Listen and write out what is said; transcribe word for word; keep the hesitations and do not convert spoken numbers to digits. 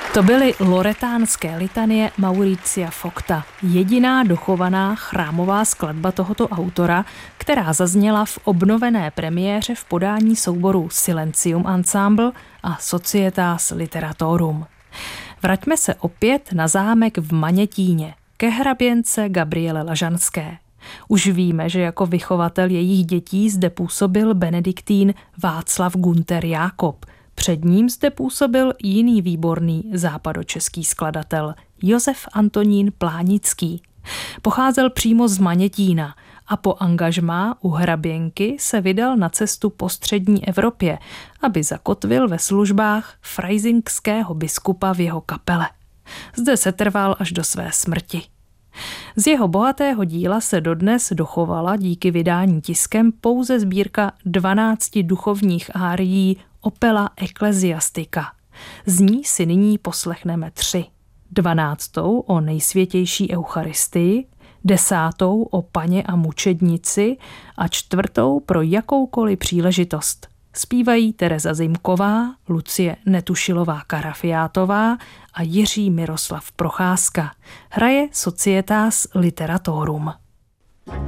To byly loretánské litanie Mauricia Vogta, jediná dochovaná chrámová skladba tohoto autora, která zazněla v obnovené premiéře v podání souboru Silencium Ensemble a Societas Literatorum. Vraťme se opět na zámek v Manětíně, ke hraběnce Gabriele Lažanské. Už víme, že jako vychovatel jejich dětí zde působil benediktín Václav Gunter Jákob. Před ním zde působil jiný výborný západočeský skladatel Josef Antonín Plánický. Pocházel přímo z Manětína a po angažmá u hraběnky se vydal na cestu po střední Evropě, aby zakotvil ve službách freisingského biskupa v jeho kapele. Zde se trval až do své smrti. Z jeho bohatého díla se dodnes dochovala díky vydání tiskem pouze sbírka dvanácti duchovních árií Opera Ecclesiastica. Z ní si nyní poslechneme tři. Dvanáctou o nejsvětější eucharistii, desátou o Paně a mučednici a čtvrtou pro jakoukoliv příležitost. Zpívají Tereza Zimková, Lucie Netušilová-Karafiátová a Jiří Miroslav Procházka. Hraje Societas Literatorum.